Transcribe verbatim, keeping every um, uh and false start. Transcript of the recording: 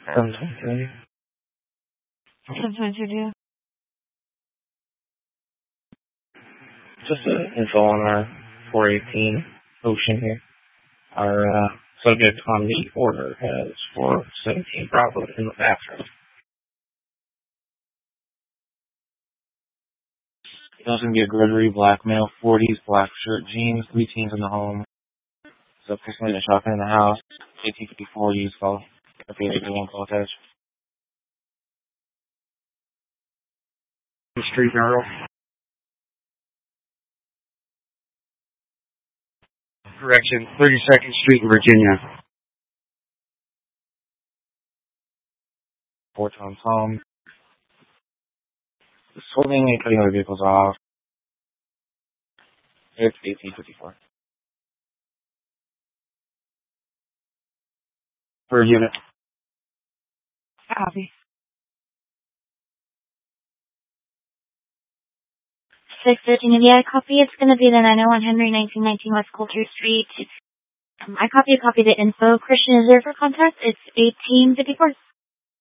seven twenty-three. seven twenty-two, dear. Just uh, info on our four eighteen Ocean here. Our uh, subject on the order has four seventeen Bravo in the bathroom. Doesn't get Gregory, black male, forties, black shirt, jeans, three teens in the home. So personally, the shopping in the house, eighteen fifty-four, use call. Copy eighty-one, call attached. Street Earl. Correction, thirty-second Street in Virginia. Four times home. Swerving and cutting other vehicles off. It's eighteen fifty-four. Per unit. Copy. six thirteen, yeah, I copy. It's going to be the nine oh one Henry nineteen nineteen West Coulter Street. Um, I copy a copy the info. Christian is there for contact. It's eighteen fifty-four.